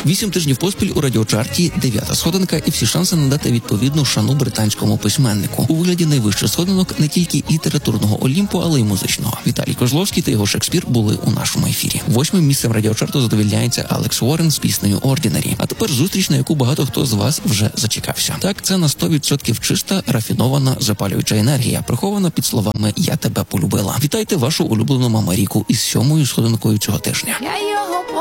8 тижнів поспіль у радіочарті 9-та сходинка і всі шанси надати відповідну шану британському письменнику. У вигляді найвищих сходинок не тільки літературного Олімпу, але й музичного. Віталій Козловський та його Шекспір були у нашому ефірі. 8-м місцем радіочарту задовільняється Алекс Уоррен з піснею «Ordinary». А тепер зустріч, на яку багато хто з вас вже зачекався. Так, це на 100% чиста, рафінована, запалююча енергія, прихована під словами «Я тебе полюбила». Вітайте вашу улюблену Маму Ріку із 7-ю сходинкою цього тижня.